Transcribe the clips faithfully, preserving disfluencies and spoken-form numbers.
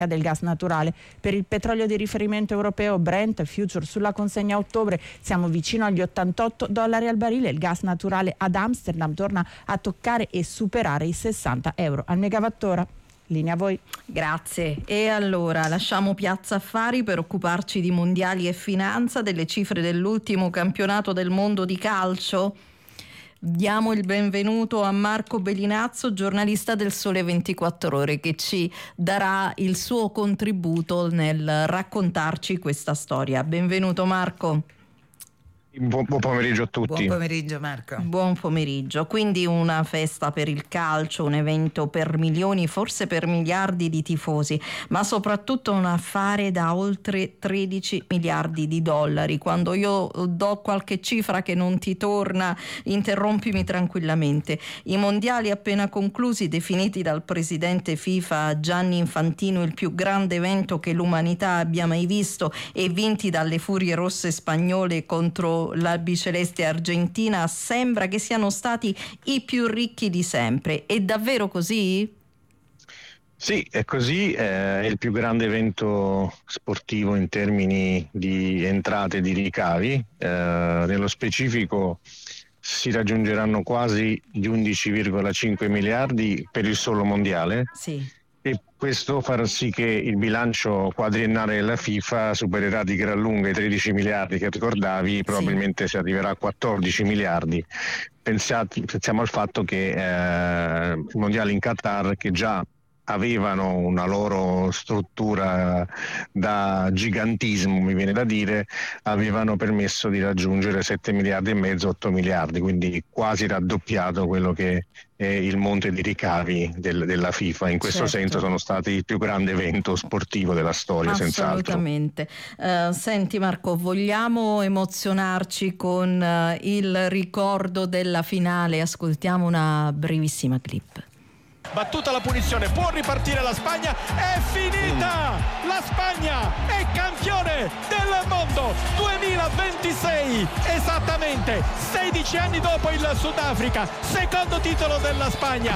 del gas naturale. Per il petrolio di riferimento europeo Brent future sulla consegna a ottobre siamo vicino agli ottantotto dollari al barile. Il gas naturale ad Amsterdam torna a toccare e superare i sessanta euro al megawattora. Linea a voi. Grazie. E allora lasciamo Piazza Affari per occuparci di mondiali e finanza, delle cifre dell'ultimo campionato del mondo di calcio. Diamo il benvenuto a Marco Bellinazzo, giornalista del Sole ventiquattro Ore, che ci darà il suo contributo nel raccontarci questa storia. Benvenuto Marco. Buon, buon pomeriggio a tutti. Buon pomeriggio Marco. Buon pomeriggio. Quindi una festa per il calcio, un evento per milioni, forse per miliardi di tifosi, ma soprattutto un affare da oltre tredici miliardi di dollari. Quando io do qualche cifra che non ti torna, interrompimi tranquillamente. I mondiali appena conclusi, definiti dal presidente FIFA Gianni Infantino il più grande evento che l'umanità abbia mai visto, e vinti dalle furie rosse spagnole contro l'albiceleste argentina, sembra che siano stati i più ricchi di sempre. È davvero così? Sì, è così, è il più grande evento sportivo in termini di entrate e di ricavi. Eh, nello specifico si raggiungeranno quasi gli undici virgola cinque miliardi per il solo mondiale. Sì. E questo farà sì che il bilancio quadriennale della FIFA supererà di gran lunga i tredici miliardi che ricordavi, probabilmente sì. Si arriverà a quattordici miliardi. Pensate, pensiamo al fatto che eh, i mondiali in Qatar, che già avevano una loro struttura da gigantismo, mi viene da dire, avevano permesso di raggiungere sette miliardi e mezzo, otto miliardi, quindi quasi raddoppiato quello che è il monte di ricavi del, della FIFA. In questo certo. senso sono stati il più grande evento sportivo della storia, senz'altro. Assolutamente. Uh, senti Marco, vogliamo emozionarci con uh, il ricordo della finale? Ascoltiamo una brevissima clip. Battuta la punizione, può ripartire la Spagna, è finita! La Spagna è campione del mondo duemilaventisei, esattamente sedici anni dopo il Sudafrica, secondo titolo della Spagna.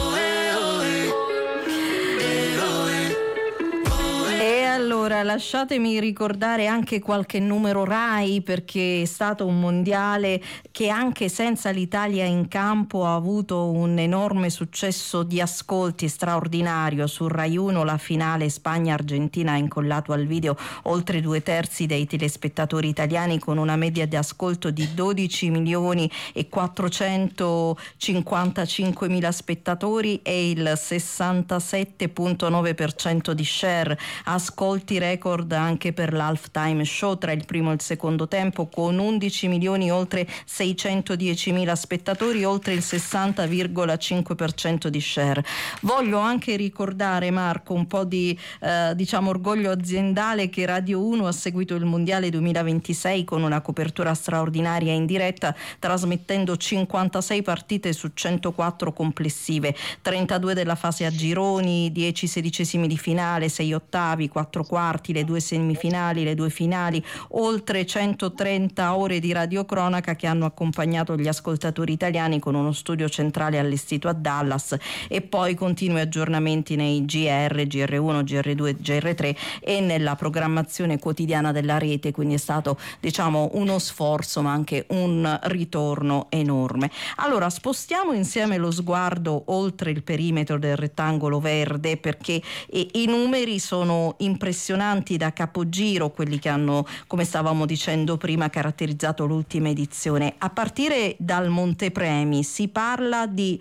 E allora lasciatemi ricordare anche qualche numero Rai, perché è stato un mondiale che anche senza l'Italia in campo ha avuto un enorme successo di ascolti straordinario. Su Rai uno la finale Spagna-Argentina ha incollato al video oltre due terzi dei telespettatori italiani, con una media di ascolto di dodici milioni e quattrocentocinquantacinque mila spettatori e il sessantasette virgola nove per cento di share. Ascolti record anche per l'halftime show tra il primo e il secondo tempo, con undici milioni oltre seicentodiecimila spettatori, oltre il sessanta virgola cinque per cento di share. Voglio anche ricordare, Marco, un po' di eh, diciamo orgoglio aziendale, che Radio uno ha seguito il mondiale duemilaventisei con una copertura straordinaria in diretta, trasmettendo cinquantasei partite su centoquattro complessive, trentadue della fase a gironi, dieci sedicesimi di finale, sei ottavi, quattro quarti, le due semifinali, le due finali, oltre centotrenta ore di radiocronaca che hanno accompagnato gli ascoltatori italiani, con uno studio centrale allestito a Dallas, e poi continui aggiornamenti nei G R, G R uno, G R due, G R tre e nella programmazione quotidiana della rete. Quindi è stato, diciamo, uno sforzo ma anche un ritorno enorme. Allora spostiamo insieme lo sguardo oltre il perimetro del rettangolo verde, perché i, i numeri sono impressionanti da capogiro, quelli che hanno, come stavamo dicendo prima, caratterizzato l'ultima edizione. A partire dal montepremi si parla di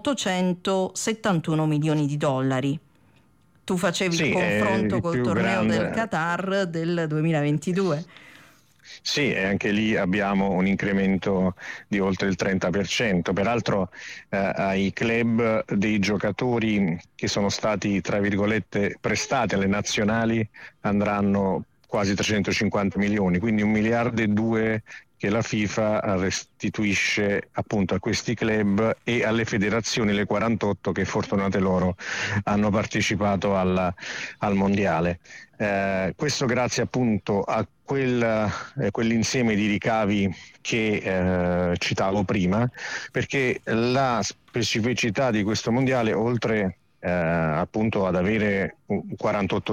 ottocentosettantuno milioni di dollari. Tu facevi sì, il confronto il col torneo grande del Qatar del duemilaventidue. Sì, e anche lì abbiamo un incremento di oltre il trenta per cento. Peraltro eh, ai club dei giocatori che sono stati, tra virgolette, prestati alle nazionali andranno quasi trecentocinquanta milioni, quindi un miliardo e due che la FIFA restituisce appunto a questi club e alle federazioni, le quarantotto che, fortunate loro, hanno partecipato al, al mondiale. Eh, questo grazie appunto a quel, eh, quell'insieme di ricavi che eh, citavo prima, perché la specificità di questo mondiale, oltre eh, appunto ad avere quarantotto